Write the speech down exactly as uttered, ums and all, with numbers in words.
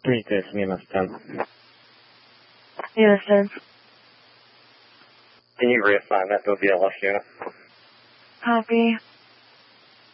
Communication E M S ten. E M S ten. Can you reassign that to a B L S unit? Copy.